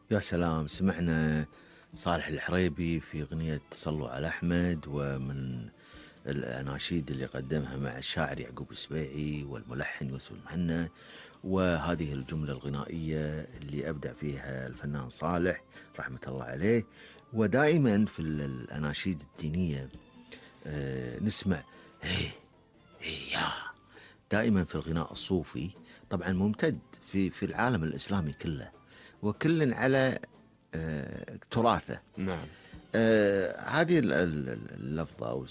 يا سلام، سمعنا صالح الحريبي في أغنية صلوا على أحمد، ومن الأناشيد اللي قدمها مع الشاعر يعقوب السبيعي والملحن يوسف المهنا، وهذه الجملة الغنائية اللي أبدع فيها الفنان صالح رحمة الله عليه. ودائما في الأناشيد الدينية نسمع هي هي يا، دائما في الغناء الصوفي، طبعا ممتد في العالم الإسلامي كله، وكل على تراثه. نعم. هذه اللفظة أو